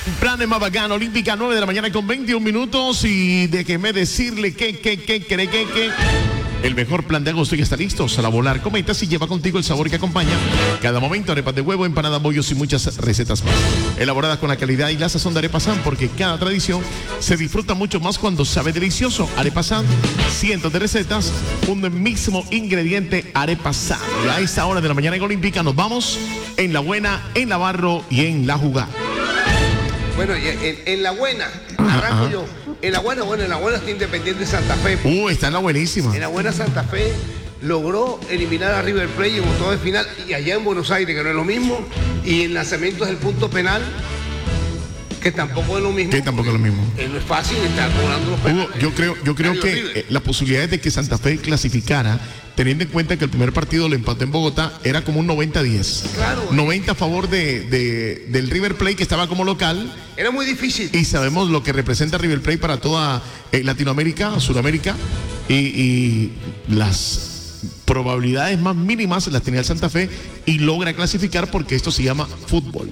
Plan de Mabagán, Olímpica, 9 de la mañana con 21 minutos. Y déjeme decirle que el mejor plan de agosto ya está listo. Sal a volar, cometa y lleva contigo el sabor que acompaña cada momento. Arepas de huevo, empanadas, bollos y muchas recetas más. Elaboradas con la calidad y la sazón de Arepa San, porque cada tradición se disfruta mucho más cuando sabe delicioso. Arepa San, cientos de recetas, un mismo ingrediente, Arepa San. Y a esta hora de la mañana en Olímpica nos vamos en la buena, en la barro y en la jugada. Bueno, en la buena, arranco yo. En la buena está Independiente Santa Fe. Está en la buenísima. En la buena Santa Fe logró eliminar a River Plate en octavos de final, y allá en Buenos Aires, que no es lo mismo, y en lanzamientos del punto penal, que tampoco es lo mismo. No es fácil estar cobrando los penales. Yo creo que las posibilidades de que Santa Fe clasificara, teniendo en cuenta que el primer partido lo empató en Bogotá, era como un 90-10. Claro. 90 a favor del River Plate, que estaba como local. Era muy difícil. Y sabemos lo que representa River Plate para toda Latinoamérica, Sudamérica, y las probabilidades más mínimas las tenía el Santa Fe, y logra clasificar porque esto se llama fútbol.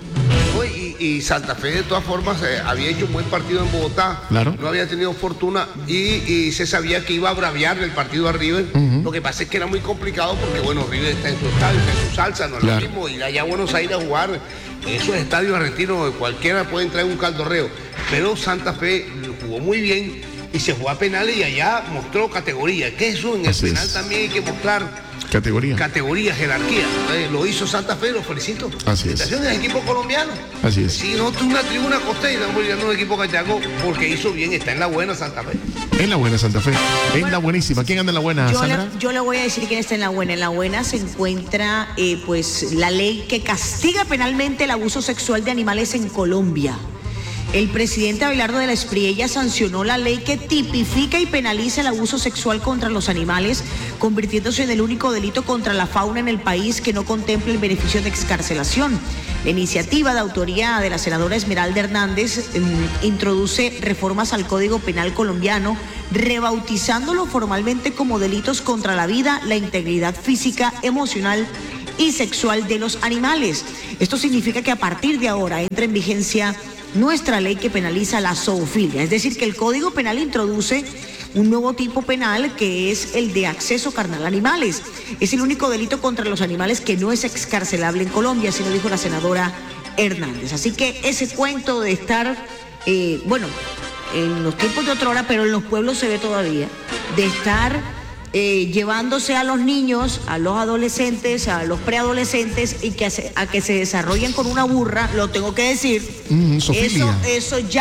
Y Santa Fe de todas formas había hecho un buen partido en Bogotá, claro. No había tenido fortuna y se sabía que iba a braviarle el partido a River. Lo que pasa es que era muy complicado porque bueno, River está en su estadio, está en su salsa, no es lo mismo ir allá a Buenos Aires a jugar esos estadios argentinos, cualquiera puede entrar en un caldorreo, pero Santa Fe jugó muy bien y se jugó a penales y allá mostró categoría, que eso en el penal también hay que mostrar categoría, jerarquía. Lo hizo Santa Fe, lo felicito. Así es. Felicitaciones al equipo colombiano. Así es. Si no, una tribuna costeña, estamos mirando un equipo cachaco porque hizo bien, está en la buena Santa Fe. En la buena Santa Fe, en la buenísima. ¿Quién anda en la buena, Sandra? Yo le voy a decir quién está en la buena. En la buena se encuentra pues la ley que castiga penalmente el abuso sexual de animales en Colombia. El presidente Abelardo de la Espriella sancionó la ley que tipifica y penaliza el abuso sexual contra los animales, convirtiéndose en el único delito contra la fauna en el país que no contempla el beneficio de excarcelación. La iniciativa de autoría de la senadora Esmeralda Hernández introduce reformas al Código Penal colombiano, rebautizándolo formalmente como delitos contra la vida, la integridad física, emocional y sexual de los animales. Esto significa que a partir de ahora entra en vigencia nuestra ley que penaliza la zoofilia, es decir, que el Código Penal introduce un nuevo tipo penal que es el de acceso carnal a animales. Es el único delito contra los animales que no es excarcelable en Colombia, así lo dijo la senadora Hernández. Así que ese cuento de estar, en los tiempos de otrora, pero en los pueblos se ve todavía, de estar llevándose a los niños, a los adolescentes, a los preadolescentes y a que se desarrollen con una burra, lo tengo que decir, eso ya